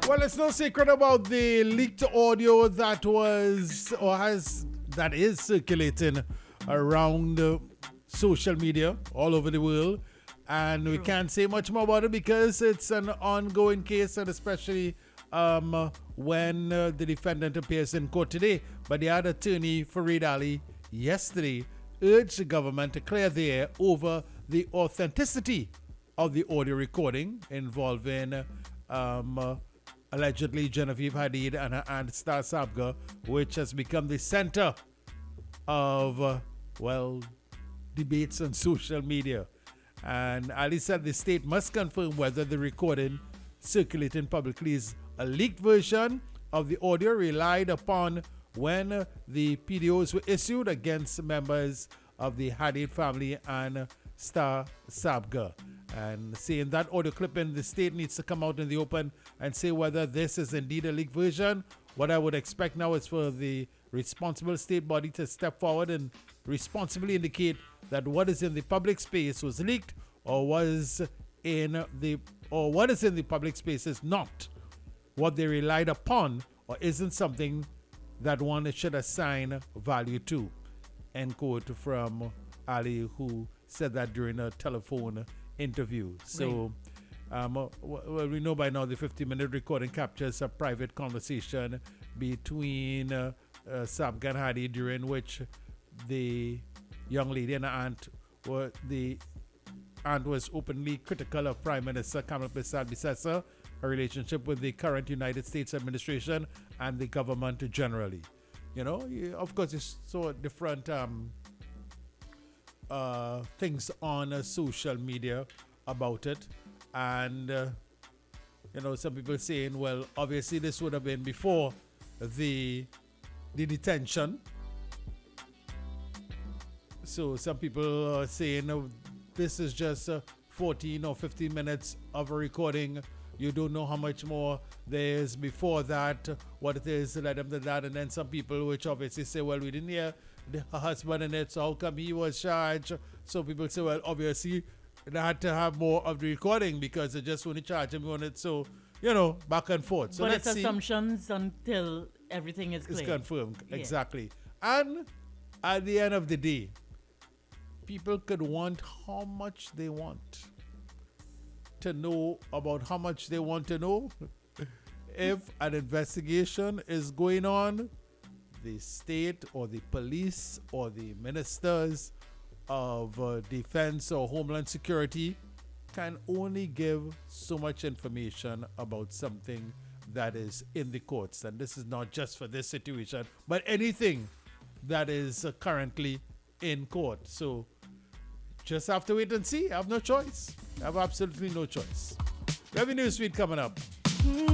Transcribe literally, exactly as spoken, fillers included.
Well, it's no secret about the leaked audio that was or has that is circulating around uh, social media all over the world, and we can't say much more about it because it's an ongoing case, and especially um, when uh, the defendant appears in court today. But the other attorney, Fareed Ali, yesterday urged the government to clear the air over the authenticity of the audio recording involving um, uh, allegedly Genevieve Hadid and her aunt Star Sabga, which has become the center of, uh, well, debates on social media. And Ali said the state must confirm whether the recording circulating publicly is a leaked version of the audio relied upon when uh, the P D Os were issued against members of the Hadid family and Star Sabga. And saying that audio clipping, the state needs to come out in the open and say whether this is indeed a leaked version. What I would expect now is for the responsible state body to step forward and responsibly indicate that what is in the public space was leaked, or was in the or what is in the public space is not what they relied upon, or isn't something that one should assign value to. End quote from Ali, who said that during a telephone interview. So, um, well, we know by now the fifty-minute recording captures a private conversation between uh, uh, Sabga and Hadi, during which the young lady and her aunt were the aunt was openly critical of Prime Minister Kamala Bissell-Bissessar, her relationship with the current United States administration and the government generally. You know, of course, you saw different um, uh, things on uh, social media about it, and uh, you know, some people saying, well, obviously this would have been before the the detention. So some people are saying, oh, this is just uh, fourteen or fifteen minutes of a recording. You don't know how much more there is before that, what it is, let them do that. And then some people which obviously say, well, we didn't hear the husband in it, so how come he was charged? So people say, well, obviously they had to have more of the recording because they just want to charge him on it. So, you know, back and forth. So but let's it's see. Assumptions until everything is clear. It's confirmed, Yeah. exactly. And at the end of the day, people could want how much they want to know about how much they want to know. If an investigation is going on, the state or the police or the ministers of uh, defense or homeland security can only give so much information about something that is in the courts. And this is not just for this situation, but anything that is uh, currently in court. So just have to wait and see. I have no choice. I have absolutely no choice. We have a news feed coming up.